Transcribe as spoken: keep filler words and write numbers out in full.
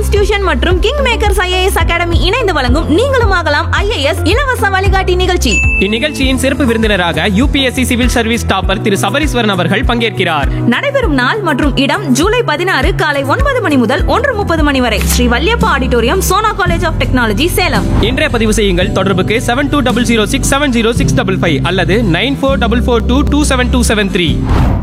Institution மற்றும் king makers IAS academy இணைந்து வழங்கும் நீங்களும் ஆகலாம் ஐஏஎஸ் இலவச வழிகாட்டி நிகழ்ச்சி. இந்நிகழ்ச்சியின் சிறப்பு விருந்தினராக யூபிஎஸ்சி சிவில் சர்வீஸ் டாப்பர் திரு சபரீஸ்வரன் அவர்கள் பங்கேற்கிறார். நடைபெறும் நாள் மற்றும் இடம் ஜூலை பதினாறு காலை ஒன்பது மணி முதல் ஒன்று முப்பது மணி வரை Sri Valliappa auditorium, Sona college of technology, Salem. இன்றைய பதிவு செய்யுங்கள். தொடர்புக்கு seven two double zero six seven zero six double five அல்லது nine four double four two two seven two seven three.